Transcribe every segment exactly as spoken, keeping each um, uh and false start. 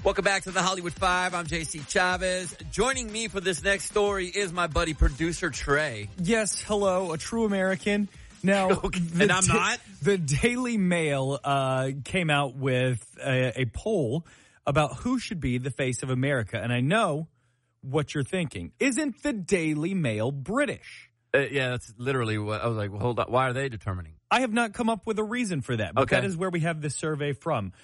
Welcome back to the Hollywood Five. I'm J C Chavez. Joining me for this next story is my buddy producer Trey. Yes, hello, a true American. Now, okay. and I'm da- not. The Daily Mail uh, came out with a, a poll about who should be the face of America, and I know what you're thinking. Isn't the Daily Mail British? Uh, yeah, that's literally what I was like. Well, hold on. Why are they determining? I have not come up with a reason for that, but okay. that is where we have this survey from.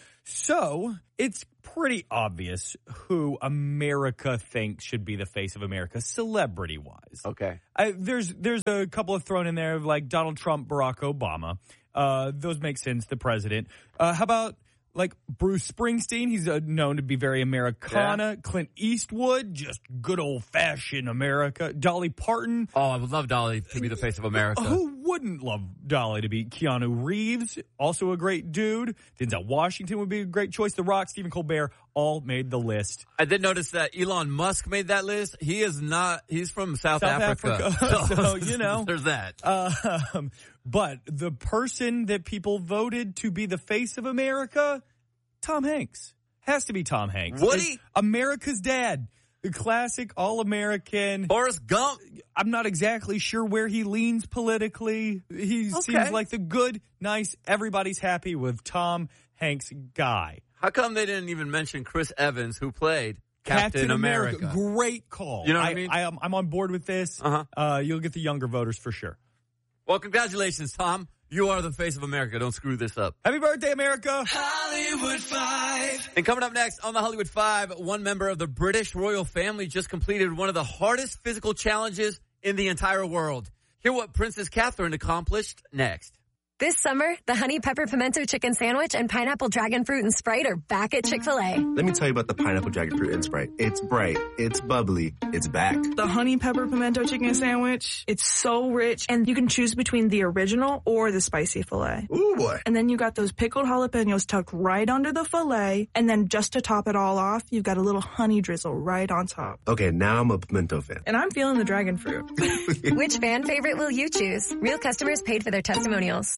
So it's pretty obvious who America thinks should be the face of America, celebrity-wise. Okay. I, there's there's a couple of thrown in there, like Donald Trump, Barack Obama. Uh, those make sense, the president. Uh, how about, like, Bruce Springsteen? He's uh, known to be very Americana. Yeah. Clint Eastwood, just good old-fashioned America. Dolly Parton. Oh, I would love Dolly to be the face of America. Who wouldn't love Dolly to be? Keanu Reeves, also a great dude. Denzel Washington would be a great choice. The Rock, Stephen Colbert, all made the list. I did notice that Elon Musk made that list. He is not, he's from South, South Africa. Africa. So, you know. There's that. Um, but the person that people voted to be the face of America, Tom Hanks. Has to be Tom Hanks. Would It's he? America's dad. The classic all-American. Forrest Gump. I'm not exactly sure where he leans politically. He Okay. seems like the good, nice, everybody's happy with Tom Hanks guy. How come they didn't even mention Chris Evans, who played Captain, Captain America? America. Great call. You know what I, I mean? I, I'm, I'm on board with this. Uh-huh. Uh, you'll get the younger voters for sure. Well, congratulations, Tom. You are the face of America. Don't screw this up. Happy birthday, America. Hollywood Five. And coming up next on the Hollywood Five, one member of the British royal family just completed one of the hardest physical challenges in the entire world. Hear what Princess Catherine accomplished next. This summer, the Honey Pepper Pimento Chicken Sandwich and Pineapple Dragon Fruit and Sprite are back at Chick-fil-A. Let me tell you about the Pineapple Dragon Fruit and Sprite. It's bright, it's bubbly, it's back. The Honey Pepper Pimento Chicken Sandwich, it's so rich, and you can choose between the original or the spicy filet. Ooh, boy. And then you got those pickled jalapenos tucked right under the filet, and then just to top it all off, you've got a little honey drizzle right on top. Okay, now I'm a pimento fan. And I'm feeling the dragon fruit. Which fan favorite will you choose? Real customers paid for their testimonials.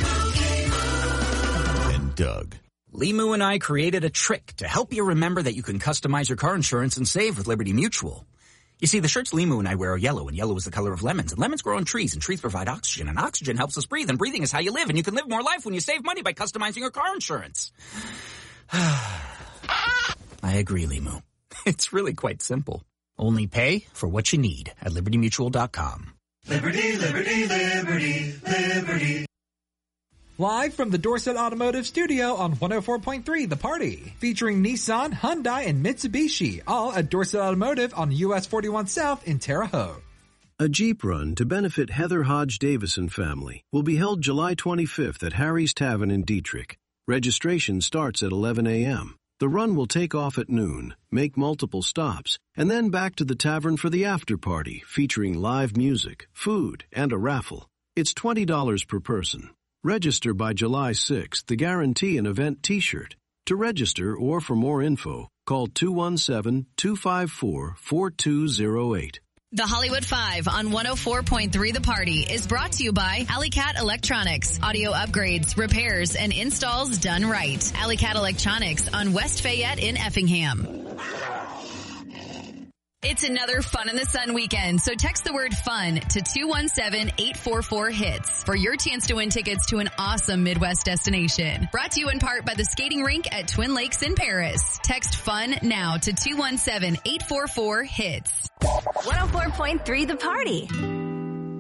And Doug. Limu and I created a trick to help you remember that you can customize your car insurance and save with Liberty Mutual. You see, the shirts Limu and I wear are yellow, and yellow is the color of lemons. And lemons grow on trees, and trees provide oxygen, and oxygen helps us breathe, and breathing is how you live, and you can live more life when you save money by customizing your car insurance. I agree, Limu. It's really quite simple. Only pay for what you need at liberty mutual dot com. Liberty, liberty, liberty, liberty. Live from the Dorset Automotive Studio on one oh four point three The Party. Featuring Nissan, Hyundai, and Mitsubishi. All at Dorset Automotive on U S forty-one South in Terre Haute. A Jeep run to benefit Heather Hodge Davison family will be held July twenty-fifth at Harry's Tavern in Dietrich. Registration starts at eleven a.m. The run will take off at noon, make multiple stops, and then back to the tavern for the after party featuring live music, food, and a raffle. It's twenty dollars per person. Register by July sixth to guarantee an event t-shirt. To register or for more info, call two one seven, two five four, four two zero eight. The Hollywood Five on one oh four point three The Party is brought to you by Alley Cat Electronics. Audio upgrades, repairs, and installs done right. Alley Cat Electronics on West Fayette in Effingham. It's another Fun in the Sun weekend, so text the word FUN to two one seven, eight four four, HITS for your chance to win tickets to an awesome Midwest destination. Brought to you in part by the skating rink at Twin Lakes in Paris. Text FUN now to two one seven, eight four four, HITS. one oh four point three The Party.